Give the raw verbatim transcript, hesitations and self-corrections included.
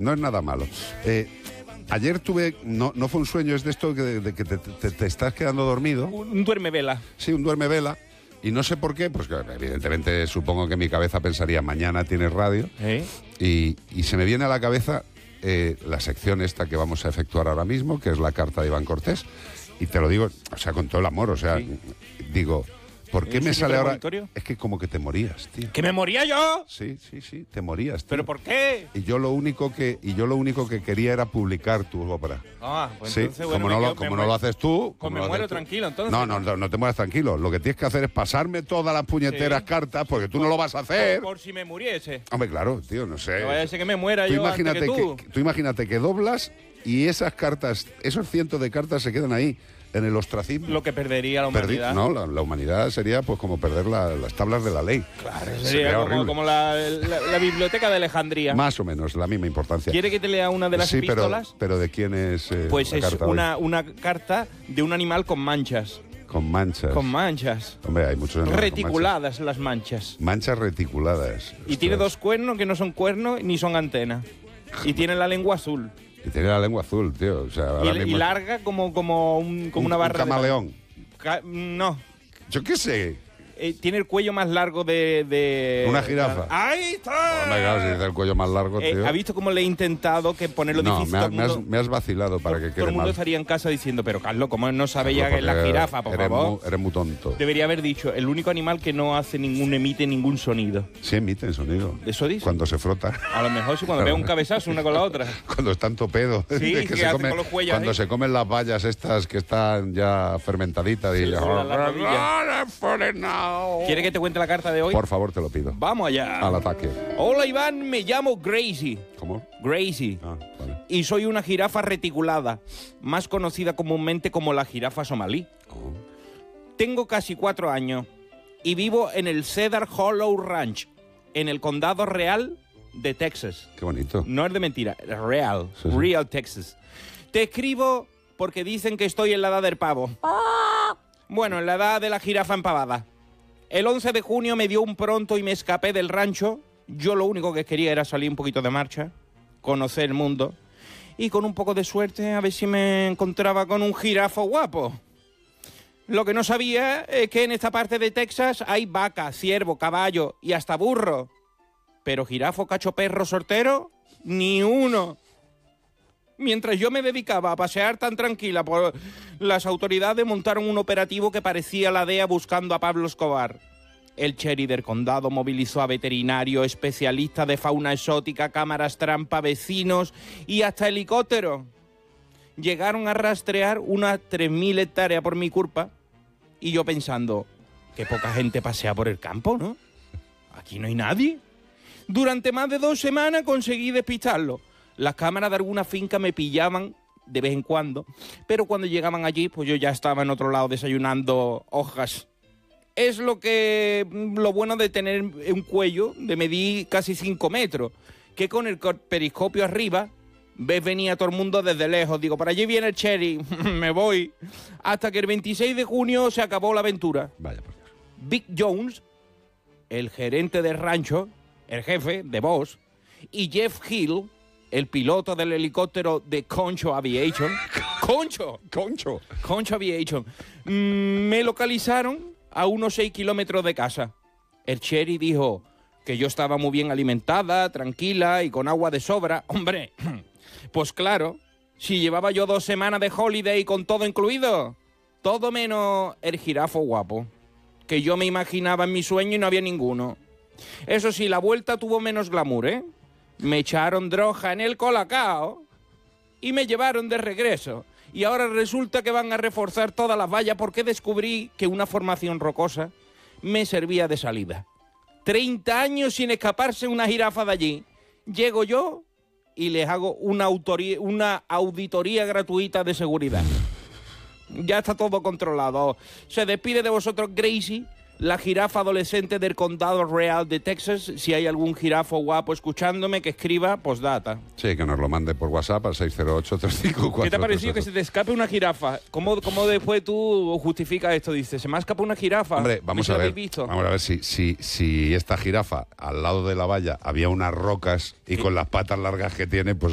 no es nada malo. Eh, ayer tuve, no, no fue un sueño, es de esto que, de, de que te, te, te estás quedando dormido. Un duerme vela. Sí, un duerme vela. Y no sé por qué, pues que evidentemente supongo que mi cabeza pensaría, mañana tienes radio. ¿Eh? Y, y se me viene a la cabeza eh, la sección esta que vamos a efectuar ahora mismo, que es la carta de Iván Cortés. Y te lo digo, o sea, con todo el amor, o sea, sí. digo, ¿por qué me sale ahora? Es que como que te morías, tío. ¿Que me moría yo? Sí, sí, sí, te morías, tío. ¿Pero por qué? Y yo lo único que, y yo lo único que quería era publicar tu ópera. Ah, pues sí, entonces, bueno, como no, lo, como no lo haces tú... Pues me no muero tranquilo, entonces. No, no, no, no te mueras tranquilo. Lo que tienes que hacer es pasarme todas las puñeteras sí. cartas, porque tú por, no lo vas a hacer. Por, por si me muriese. Hombre, claro, tío, no sé. No vaya a ser que me muera tú yo imagínate antes que tú. Que, tú imagínate que doblas y esas cartas, esos cientos de cartas se quedan ahí. En el ostracismo. Lo que perdería la humanidad. Perdi no, la, la humanidad sería pues como perder la, las tablas de la ley. Claro, sería, sería como, como la, la, la biblioteca de Alejandría. Más o menos, la misma importancia. ¿Quiere que te lea una de las sí, epístolas? Pero, pero ¿de quién es eh, Pues la es carta una, una carta de un animal con manchas. Con manchas. Con manchas. Hombre, hay muchos animales reticuladas con manchas. Las manchas. Manchas reticuladas. Y Ostras. tiene dos cuernos que no son cuernos ni son antenas. Y tiene la lengua azul. Y tiene la lengua azul, tío. O sea, y, ahora mismo y larga como, como, un, como un, una barra. Un camaleón. De... Ca no. Yo qué sé. Eh, tiene el cuello más largo de... de... Una jirafa. ¡Ahí está! Oh, my God, si dice el cuello más largo, eh, tío. ¿Ha visto cómo le he intentado que ponerlo no, difícil? Me, ha, todo me, mundo, has, me has vacilado para que quede Todo el mundo mal. estaría en casa diciendo, pero Carlos, ¿cómo no sabía Carlos, que es la jirafa, por eres favor? Muy, eres muy tonto. Debería haber dicho, el único animal que no hace ningún, emite ningún sonido. Sí emite sonido. ¿Eso dice? Cuando se frota. A lo mejor sí, cuando vea un cabezazo una con la otra. Cuando es tanto pedo. Sí, que que se hace come, con los cuellos cuando ahí. se comen las bayas estas que están ya fermentaditas. Se Y le sudan las rodillas. no. ¿Quiere que te cuente la carta de hoy? Por favor, te lo pido. Vamos allá. Al ataque. Hola, Iván, me llamo Gracie. ¿Cómo? Gracie. Ah, vale. Y soy una jirafa reticulada, más conocida comúnmente como la jirafa somalí. Oh. Tengo casi cuatro años y vivo en el Cedar Hollow Ranch, en el condado real de Texas. Qué bonito. No es de mentira, es real, sí, sí. real Texas. Te escribo porque dicen que estoy en la edad del pavo. Bueno, en la edad de la jirafa empavada. El once de junio me dio un pronto y me escapé del rancho. Yo lo único que quería era salir un poquito de marcha, conocer el mundo y con un poco de suerte a ver si me encontraba con un jirafo guapo. Lo que no sabía es que en esta parte de Texas hay vaca, ciervo, caballo y hasta burro. Pero jirafo, cacho, perro, sortero, ni uno. Mientras yo me dedicaba a pasear tan tranquila, por las autoridades montaron un operativo que parecía la D E A buscando a Pablo Escobar. El sheriff del condado movilizó a veterinario, especialista de fauna exótica, cámaras trampa, vecinos y hasta helicópteros. Llegaron a rastrear unas tres mil hectáreas por mi culpa y yo pensando, que poca gente pasea por el campo, ¿no? Aquí no hay nadie. Durante más de dos semanas conseguí despistarlo. Las cámaras de alguna finca me pillaban de vez en cuando, pero cuando llegaban allí, pues yo ya estaba en otro lado desayunando hojas. Es lo que lo bueno de tener un cuello de medir casi cinco metros, que con el periscopio arriba ves venir a todo el mundo desde lejos. Digo, por allí viene el sheriff, me voy. Hasta que el veintiséis de junio se acabó la aventura. Vaya por Dios. Vic Jones, el gerente del rancho, el jefe de boss, y Jeff Hill, el piloto del helicóptero de Concho Aviation. ¡Concho! ¡Concho! Concho Aviation. Mm, me localizaron a unos seis kilómetros de casa. El sheriff dijo que yo estaba muy bien alimentada, tranquila y con agua de sobra. Hombre, pues claro, si llevaba yo dos semanas de holiday con todo incluido. Todo menos el jirafo guapo, que yo me imaginaba en mi sueño y no había ninguno. Eso sí, la vuelta tuvo menos glamour, ¿eh? Me echaron droga en el colacao y me llevaron de regreso. Y ahora resulta que van a reforzar todas las vallas porque descubrí que una formación rocosa me servía de salida. Treinta años sin escaparse una jirafa de allí. Llego yo y les hago una, autoría, una auditoría gratuita de seguridad. Ya está todo controlado. Se despide de vosotros Gracie, la jirafa adolescente del condado real de Texas. Si hay algún jirafo guapo escuchándome, que escriba postdata. Sí, que nos lo mande por WhatsApp al seis cero ocho, tres cinco cuatro. ¿Qué te ha parecido que se te escape una jirafa? ¿Cómo, cómo después tú justificas esto? Dices, se me ha escapado una jirafa. Hombre, vamos a ver, visto? vamos a ver si, si, si esta jirafa al lado de la valla había unas rocas y ¿Qué? Con las patas largas que tiene, pues